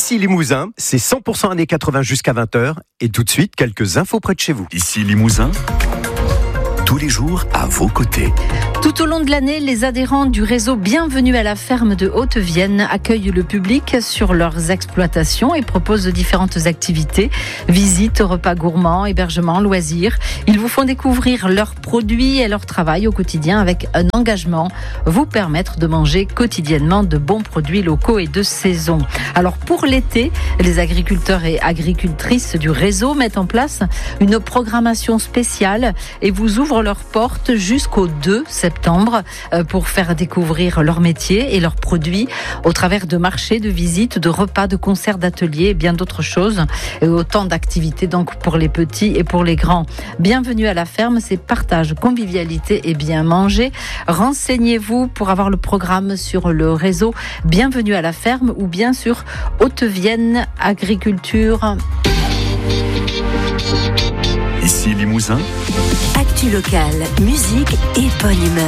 Ici Limousin, c'est 100% années 80 jusqu'à 20h. Et tout de suite, quelques infos près de chez vous. Ici Limousin, tous les jours à vos côtés. Tout au long de l'année, les adhérents du réseau Bienvenue à la ferme de Haute-Vienne accueillent le public sur leurs exploitations et proposent différentes activités, visites, repas gourmands, hébergements, loisirs. Ils vous font découvrir leurs produits et leur travail au quotidien avec un engagement, vous permettre de manger quotidiennement de bons produits locaux et de saison. Alors pour l'été, les agriculteurs et agricultrices du réseau mettent en place une programmation spéciale et vous ouvrent leurs portes jusqu'au 2 septembre pour faire découvrir leur métier et leurs produits au travers de marchés, de visites, de repas, de concerts, d'ateliers et bien d'autres choses. Et autant d'activités donc pour les petits et pour les grands. Bienvenue à la ferme, c'est partage, convivialité et bien manger. Renseignez-vous pour avoir le programme sur le réseau Bienvenue à la ferme ou bien sur Haute-Vienne Agriculture. Ici Limousin, Actu locale, musique et bonne humeur.